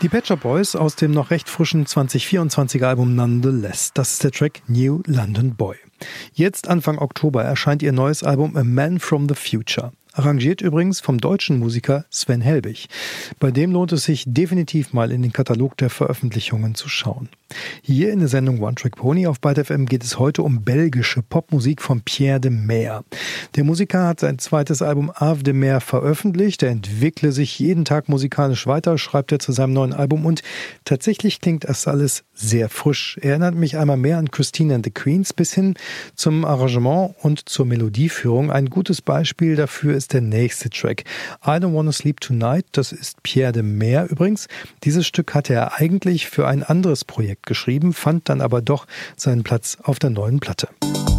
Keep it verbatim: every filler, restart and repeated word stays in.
Die Pet Shop Boys aus dem noch recht frischen zwanzig vierundzwanziger Album Nonetheless. Das ist der Track New London Boy. Jetzt Anfang Oktober erscheint ihr neues Album A Man from the Future. Arrangiert übrigens vom deutschen Musiker Sven Helbig. Bei dem lohnt es sich definitiv mal in den Katalog der Veröffentlichungen zu schauen. Hier in der Sendung One Track Pony auf Byte F M geht es heute um belgische Popmusik von Pierre de Meer. Der Musiker hat sein zweites Album Ave de Meer veröffentlicht. Er entwickle sich jeden Tag musikalisch weiter, schreibt er zu seinem neuen Album, und tatsächlich klingt das alles sehr frisch. Erinnert mich einmal mehr an Christine and the Queens bis hin zum Arrangement und zur Melodieführung. Ein gutes Beispiel dafür ist der nächste Track. I Don't Wanna Sleep Tonight, das ist Pierre de Meer übrigens. Dieses Stück hatte er eigentlich für ein anderes Projekt geschrieben, fand dann aber doch seinen Platz auf der neuen Platte.